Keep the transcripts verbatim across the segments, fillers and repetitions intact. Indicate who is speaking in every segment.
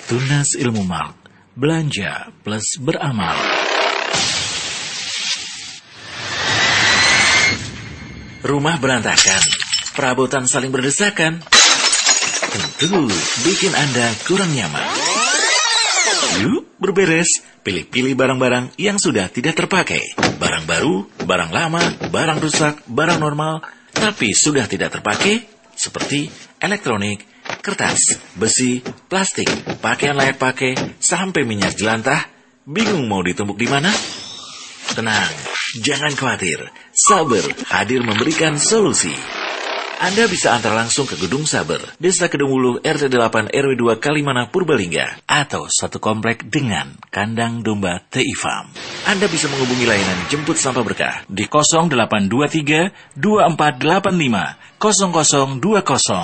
Speaker 1: Tunas Ilmu Mart, belanja plus beramal. Rumah berantakan, perabotan saling berdesakan, tentu bikin Anda kurang nyaman. Yuk berberes, pilih-pilih barang-barang yang sudah tidak terpakai. Barang baru, barang lama, barang rusak, barang normal, tapi sudah tidak terpakai, seperti elektronik, kertas, besi, plastik, pakaian layak pakai, sampai minyak jelantah. Bingung mau ditumpuk di mana? Tenang, jangan khawatir. Saber hadir memberikan solusi. Anda bisa antar langsung ke Gedung Saber, Desa Kedungulu, R T delapan R W dua Kalimana, Purbalingga, atau satu komplek dengan kandang domba T I Farm. Anda bisa menghubungi layanan jemput sampah berkah di nol delapan dua tiga dua empat delapan lima nol nol dua nol.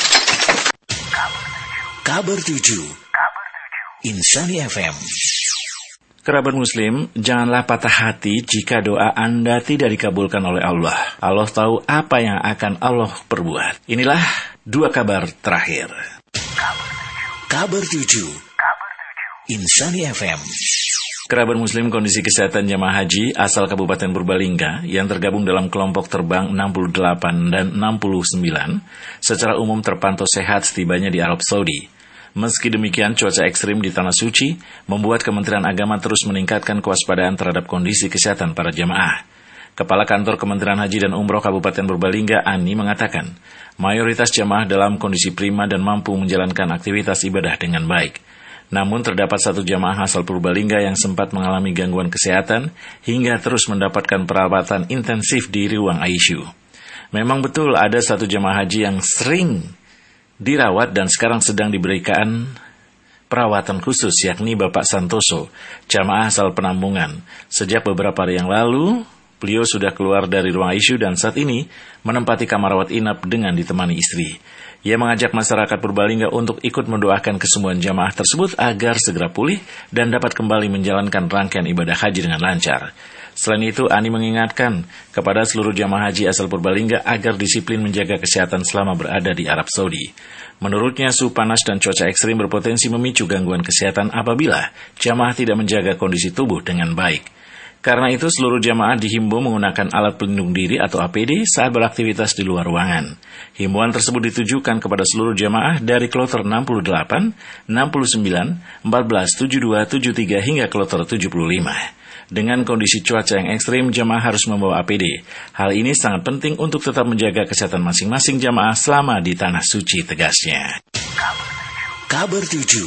Speaker 1: Kabar tujuh, Insani F M. Kerabat Muslim, janganlah patah hati jika doa Anda tidak dikabulkan oleh Allah. Allah tahu apa yang akan Allah perbuat. Inilah dua kabar terakhir. Kabar tujuh, Insani F M. Kerabat Muslim, kondisi kesehatan jamaah haji asal Kabupaten Purbalingga yang tergabung dalam kelompok terbang enam puluh delapan dan enam puluh sembilan secara umum terpantau sehat setibanya di Arab Saudi. Meski demikian, cuaca ekstrim di Tanah Suci membuat Kementerian Agama terus meningkatkan kewaspadaan terhadap kondisi kesehatan para jamaah. Kepala Kantor Kementerian Haji dan Umroh Kabupaten Purbalingga, Ani, mengatakan, mayoritas jamaah dalam kondisi prima dan mampu menjalankan aktivitas ibadah dengan baik. Namun terdapat satu jamaah asal Purbalingga yang sempat mengalami gangguan kesehatan hingga terus mendapatkan perawatan intensif di ruang I C U. Memang betul ada satu jamaah haji yang sering dirawat dan sekarang sedang diberikan perawatan khusus, yakni Bapak Santoso, jamaah asal Penambungan. Sejak beberapa hari yang lalu, beliau sudah keluar dari ruang I C U dan saat ini menempati kamar rawat inap dengan ditemani istri. Ia mengajak masyarakat Purbalingga untuk ikut mendoakan kesembuhan jamaah tersebut agar segera pulih dan dapat kembali menjalankan rangkaian ibadah haji dengan lancar. Selain itu, Ani mengingatkan kepada seluruh jamaah haji asal Purbalingga agar disiplin menjaga kesehatan selama berada di Arab Saudi. Menurutnya, suhu panas dan cuaca ekstrim berpotensi memicu gangguan kesehatan apabila jamaah tidak menjaga kondisi tubuh dengan baik. Karena itu, seluruh jamaah dihimbau menggunakan alat pelindung diri atau A P D saat beraktivitas di luar ruangan. Himbauan tersebut ditujukan kepada seluruh jamaah dari kloter enam puluh delapan, enam puluh sembilan, empat belas, tujuh puluh dua, tujuh puluh tiga hingga kloter tujuh puluh lima. Dengan kondisi cuaca yang ekstrim, jamaah harus membawa A P D. Hal ini sangat penting untuk tetap menjaga kesehatan masing-masing jamaah selama di Tanah Suci, tegasnya. Kabar tujuh,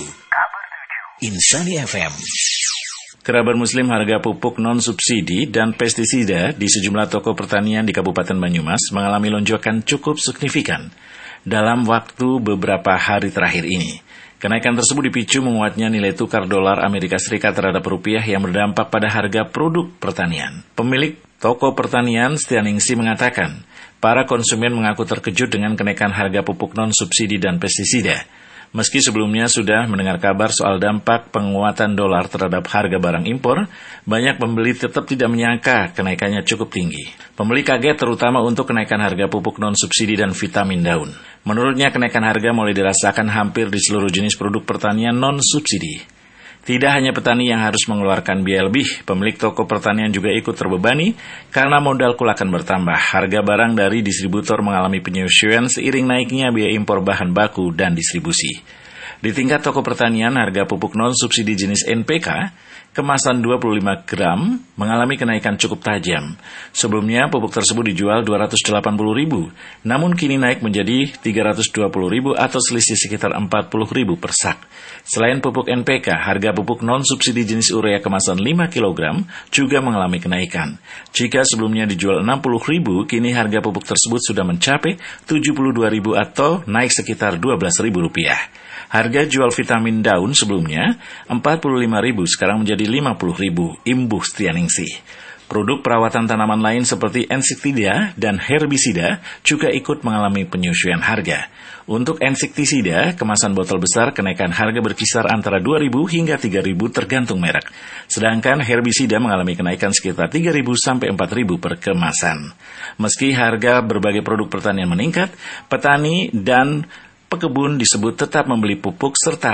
Speaker 1: Insani F M. Kerabat Muslim, harga pupuk non-subsidi dan pestisida di sejumlah toko pertanian di Kabupaten Banyumas mengalami lonjakan cukup signifikan dalam waktu beberapa hari terakhir ini. Kenaikan tersebut dipicu menguatnya nilai tukar dolar Amerika Serikat terhadap rupiah yang berdampak pada harga produk pertanian. Pemilik toko pertanian Setianingsi mengatakan, para konsumen mengaku terkejut dengan kenaikan harga pupuk non-subsidi dan pestisida. Meski sebelumnya sudah mendengar kabar soal dampak penguatan dolar terhadap harga barang impor, banyak pembeli tetap tidak menyangka kenaikannya cukup tinggi. Pembeli kaget terutama untuk kenaikan harga pupuk non-subsidi dan vitamin daun. Menurutnya, kenaikan harga mulai dirasakan hampir di seluruh jenis produk pertanian non-subsidi. Tidak hanya petani yang harus mengeluarkan biaya lebih, pemilik toko pertanian juga ikut terbebani karena modal kulakan bertambah. Harga barang dari distributor mengalami penyesuaian seiring naiknya biaya impor bahan baku dan distribusi. Di tingkat toko pertanian, harga pupuk non-subsidi jenis N P K kemasan dua puluh lima gram mengalami kenaikan cukup tajam. Sebelumnya pupuk tersebut dijual dua ratus delapan puluh ribu, namun kini naik menjadi tiga ratus dua puluh ribu atau selisih sekitar empat puluh ribu per sak. Selain pupuk N P K, harga pupuk non-subsidi jenis urea kemasan lima kilogram juga mengalami kenaikan. Jika sebelumnya dijual enam puluh ribu, kini harga pupuk tersebut sudah mencapai tujuh puluh dua ribu atau naik sekitar dua belas ribu rupiah. Harga jual vitamin daun sebelumnya empat puluh lima ribu, sekarang menjadi lima puluh ribu, imbuh Setianingsi. Produk perawatan tanaman lain seperti insektisida dan herbisida juga ikut mengalami penyesuaian harga. Untuk insektisida, kemasan botol besar kenaikan harga berkisar antara dua ribu hingga tiga ribu tergantung merek. Sedangkan herbisida mengalami kenaikan sekitar tiga ribu sampai empat ribu per kemasan. Meski harga berbagai produk pertanian meningkat, petani dan pekebun disebut tetap membeli pupuk serta